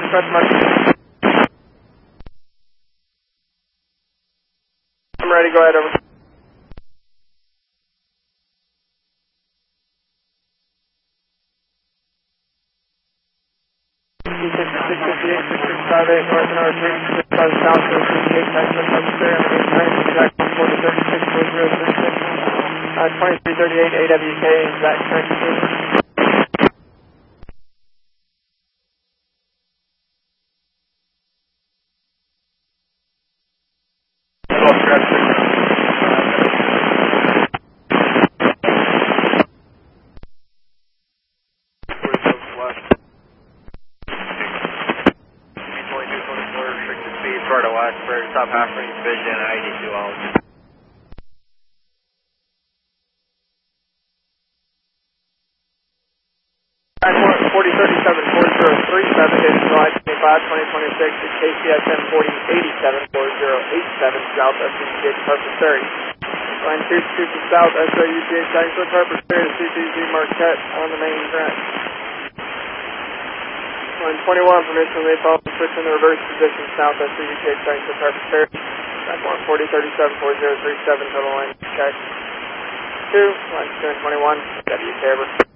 Request much. I'm ready, go ahead, over. C6658, 6658, north and north, 365 south, 368, tax number upstairs, and 8 track 4036, 2338 AWK, exact correct. Florida West for stop half range vision at 82 hours. At 4037, 4037 is July 25, 2026 at KCSM 4087, 4087 South SUGH Purpose 30. Line 222 South SUGH Jacksonville Purpose 30 to CTZ Marquette on the main track. Line 21, permission may follow switch in the reverse position south SUGH Jacksonville Purpose 30. Track 4037, 4037 total line check. 2, line 221, WK over.